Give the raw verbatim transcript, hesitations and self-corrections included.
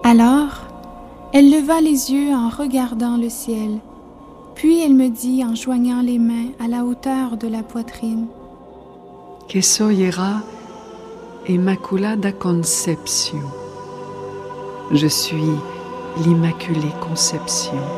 Alors, elle leva les yeux en regardant le ciel, puis elle me dit en joignant les mains à la hauteur de la poitrine: Que soy era Immaculada Conception. Je suis l'Immaculée Conception.